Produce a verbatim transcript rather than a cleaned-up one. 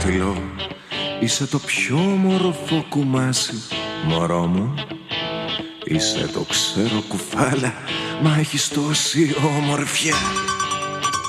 δάχτυλο. Είσαι το πιο όμορφο κουμάσι, μωρό μου. Είσαι το ξέρω κουφάλα, μα έχεις τόση ομορφιά.